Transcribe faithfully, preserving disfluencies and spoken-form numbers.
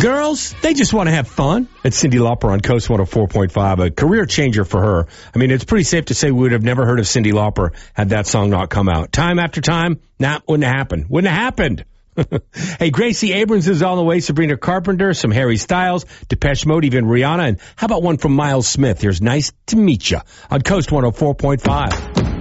Girls, they just want to have fun. It's Cyndi Lauper on Coast one oh four point five, a career changer for her. I mean, it's pretty safe to say we would have never heard of Cyndi Lauper had that song not come out. Time after time, nah, wouldn't have happened. Wouldn't have happened. Hey, Gracie Abrams is on the way, Sabrina Carpenter, some Harry Styles, Depeche Mode, even Rihanna, and how about one from Miles Smith? Here's Nice to Meet Ya on Coast one oh four point five.